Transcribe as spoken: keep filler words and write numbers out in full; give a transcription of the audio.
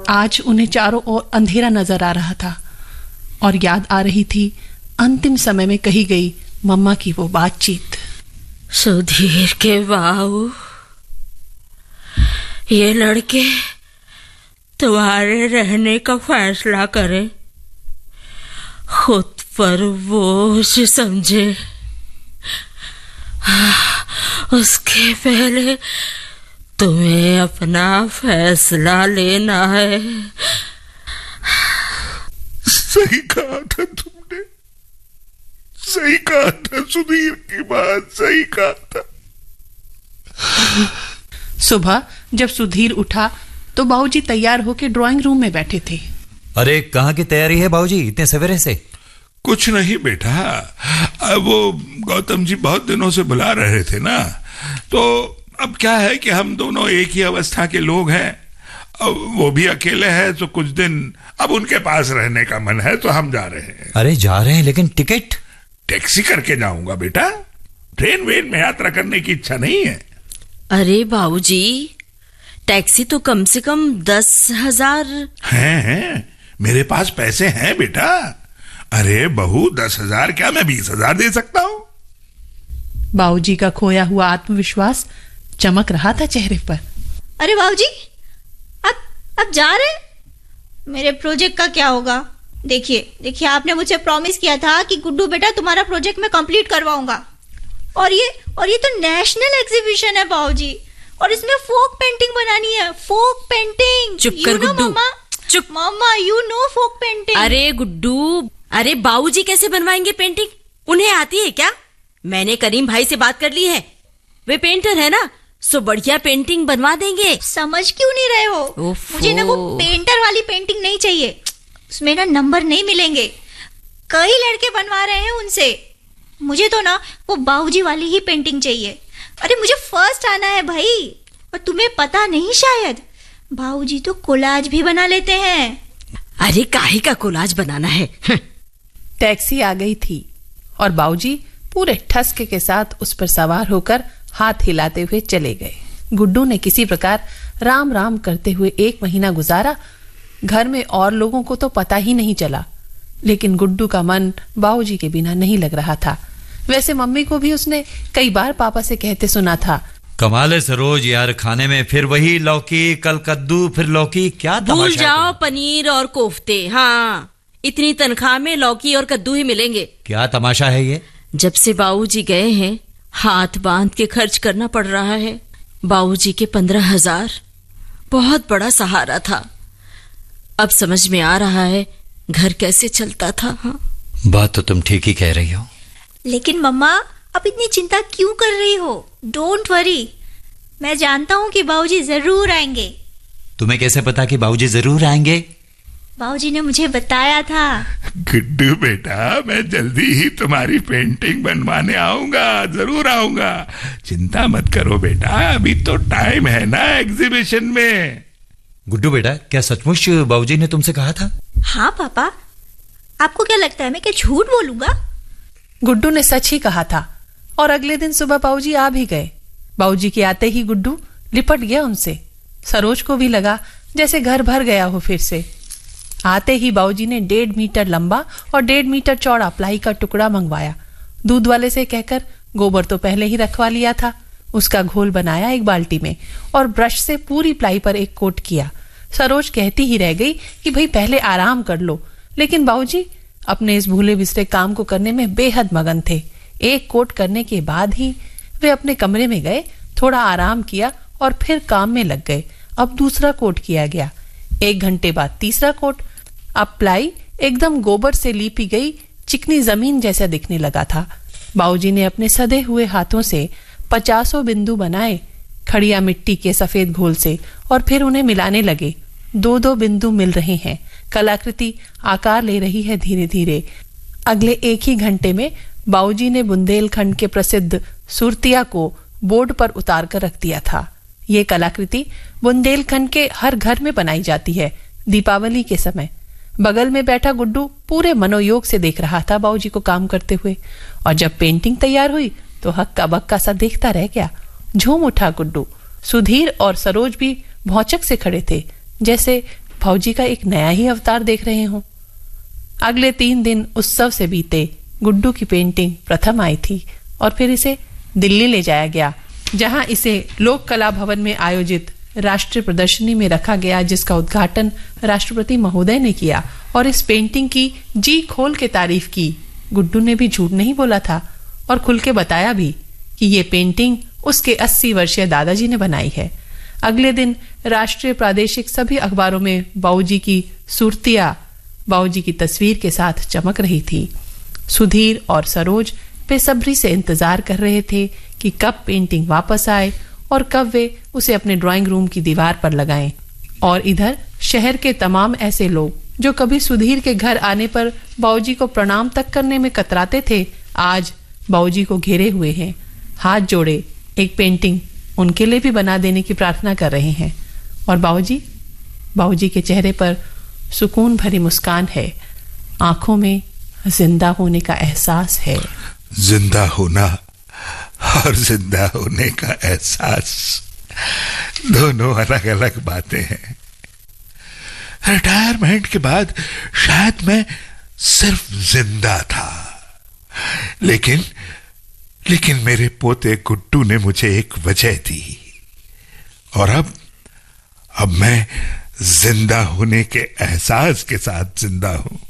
आज उन्हें चारों ओर अंधेरा नजर आ रहा था और याद आ रही थी अंतिम समय में कही गई मम्मा की वो बातचीत। सुधीर के बाबू, ये लड़के तुम्हारे रहने का फैसला करे, खुद पर बोझ समझे, उसके पहले तुम्हें अपना फैसला लेना है। सही कहा था तुमने, सही कहा था सुधीर की बात, सही कहा था। सुबह जब सुधीर उठा तो बाबूजी तैयार होकर ड्राइंग रूम में बैठे थे। अरे कहाँ की तैयारी है बाबूजी इतने सवेरे से? कुछ नहीं बेटा, अब वो गौतम जी बहुत दिनों से बुला रहे थे ना, तो अब क्या है कि हम दोनों एक ही अवस्था के लोग हैं। अब वो भी अकेले हैं तो कुछ दिन अब उनके पास रहने का मन है तो हम जा रहे हैं। अरे जा रहे हैं, लेकिन टिकट? टैक्सी करके जाऊंगा बेटा, ट्रेन वेन में यात्रा करने की इच्छा नहीं है। अरे बाबूजी, टैक्सी तो कम से कम दस हजार हैं हैं मेरे पास पैसे हैं बेटा। अरे बहू, दस हजार क्या, मैं बीस हजार दे सकता हूँ। बाबूजी का खोया हुआ आत्मविश्वास चमक रहा था चेहरे पर। अरे बाबूजी, अब अब जा रहे हैं? मेरे प्रोजेक्ट का क्या होगा? देखिए देखिए आपने मुझे प्रॉमिस किया था कि गुड्डू बेटा तुम्हारा प्रोजेक्ट मैं कंप्लीट करवाऊंगा, और ये और ये तो नेशनल एग्जीबिशन है बाबूजी, और इसमें फोक पेंटिंग बनानी है। Folk painting. चुप कर गुड्डू, चुप मामा, यू नो फोक पेंटिंग। अरे गुड्डू, अरे बाबूजी कैसे बनवाएंगे पेंटिंग? उन्हें आती है क्या? मैंने करीम भाई से बात कर ली है, वे पेंटर है ना, सो बढ़िया पेंटिंग बनवा देंगे। समझ क्यों नहीं रहे हो? मुझे ना वो पेंटर वाली पेंटिंग नहीं चाहिए, उसमें ना नंबर नहीं मिलेंगे। कई लड़के बनवा रहे हैं उनसे। मुझे तो ना वो बाबूजी वाली ही पेंटिंग चाहिए। अरे मुझे फर्स्ट आना है भाई। और तुम्हें पता नहीं शायद, बाबूजी तो कोलाज भी बना लेते हैं। अरे काहे का कोलाज बनाना है? टैक्सी आ गई थी और बाबूजी पूरे ठसके के साथ उस पर सवार होकर हाथ हिलाते हुए चले गए। गुड्डू ने किसी प्रकार राम राम करते हुए एक महीना गुजारा। घर में और लोगों को तो पता ही नहीं चला, लेकिन गुड्डू का मन बाबूजी के बिना नहीं लग रहा था। वैसे मम्मी को भी उसने कई बार पापा से कहते सुना था, कमाल है सरोज यार, खाने में फिर वही लौकी, कल कद्दू, फिर लौकी, क्या भूल जाओ पनीर और कोफ्ते। हाँ, इतनी तनख्वाह में लौकी और कद्दू ही मिलेंगे। क्या तमाशा है ये? जब से बाबूजी गए हैं हाथ बांध के खर्च करना पड़ रहा है। बाबूजी के पंद्रह हजार बहुत बड़ा सहारा था। अब समझ में आ रहा है घर कैसे चलता था। हाँ? बात तो तुम ठीक ही कह रही हो, लेकिन मम्मा अब इतनी चिंता क्यों कर रही हो? डोंट वरी, मैं जानता हूँ कि बाबूजी जरूर आएंगे। तुम्हें कैसे पता कि बाबूजी जरूर आएंगे? बाबूजी ने मुझे बताया था। गुड्डू बेटा, मैं जल्दी ही तुम्हारी पेंटिंग बनवाने आऊंगा, जरूर आऊंगा। चिंता मत करो बेटा, अभी तो टाइम है ना एग्जीबिशन में। गुड्डू बेटा, क्या सचमुच बाबूजी ने तुमसे कहा था? हाँ पापा, आपको क्या लगता है मैं क्या झूठ बोलूंगा? गुड्डू ने सच ही कहा था और अगले दिन सुबह बाबूजी आ भी गए। बाबूजी के आते ही गुड्डू लिपट गया उनसे। सरोज को भी लगा जैसे घर भर गया हो फिर से। आते ही बाबूजी ने डेढ़ मीटर लंबा और डेढ़ मीटर चौड़ा प्लाई का टुकड़ा मंगवाया। दूध वाले से कहकर गोबर तो पहले ही रखवा लिया था, उसका घोल बनाया एक बाल्टी में और ब्रश से पूरी प्लाई पर एक कोट किया। सरोज कहती ही रह गई कि भाई पहले आराम कर लो, लेकिन बाबूजी अपने इस भूले बिसरे काम को करने में बेहद मगन थे। एक कोट करने के बाद ही वे अपने कमरे में गए, थोड़ा आराम किया और फिर काम में लग गए। अब दूसरा कोट किया गया, एक घंटे बाद तीसरा कोट। अब प्लाई एकदम गोबर से लीपी गई चिकनी जमीन जैसा दिखने लगा था। बाबूजी ने अपने सधे हुए हाथों से पचासों बिंदु बनाए खड़िया मिट्टी के सफेद घोल से और फिर उन्हें मिलाने लगे। दो दो बिंदु मिल रहे हैं, कलाकृति आकार ले रही है धीरे धीरे। अगले एक ही घंटे में बाबूजी ने बुंदेलखंड के प्रसिद्ध सुरतिया को बोर्ड पर उतार कर रख दिया था। ये कलाकृति बुंदेलखंड के हर घर में बनाई जाती है दीपावली के समय। बगल में बैठा गुड्डू पूरे मनोयोग से देख रहा था बाबूजी को काम करते हुए, और जब पेंटिंग तैयार हुई तो हक्का बक्का सा देखता रह गया। झूम उठा गुड्डू। सुधीर और सरोज भी भौचक से खड़े थे, जैसे भाऊजी का एक नया ही अवतार देख रहे हों। अगले तीन दिन उत्सव से बीते। गुड्डू की पेंटिंग प्रथम आई थी और फिर इसे दिल्ली ले जाया गया, जहां इसे लोक कला भवन में आयोजित राष्ट्रीय प्रदर्शनी में रखा गया, जिसका उद्घाटन राष्ट्रपति महोदय ने किया और इस पेंटिंग की जी खोल के तारीफ की। गुड्डू ने भी झूठ नहीं बोला था और खुल के बताया भी कि ये पेंटिंग उसके अस्सी वर्षीय दादाजी ने बनाई है। अगले दिन राष्ट्रीय प्रादेशिक सभी अखबारों में बाबूजी की सूरतियां बाबूजी की तस्वीर के साथ चमक रही थी। सुधीर और सरोज बेसब्री से इंतजार कर रहे थे कि कब पेंटिंग वापस आए और कब वे उसे अपने ड्राइंग रूम की दीवार पर लगाएं। और इधर शहर के तमाम ऐसे लोग जो कभी सुधीर के घर आने पर बाबूजी को प्रणाम तक करने में कतराते थे, आज बाबूजी को घेरे हुए हैं, हाथ जोड़े एक पेंटिंग उनके लिए भी बना देने की प्रार्थना कर रहे हैं। और बाबूजी बाबूजी के चेहरे पर सुकून भरी मुस्कान है, आंखों में जिंदा होने का एहसास है। जिंदा होना और जिंदा होने का एहसास दोनों अलग अलग बातें हैं। रिटायरमेंट के बाद शायद मैं सिर्फ जिंदा था, लेकिन लेकिन मेरे पोते गुड्डू ने मुझे एक वजह दी और अब अब मैं जिंदा होने के एहसास के साथ जिंदा हूं।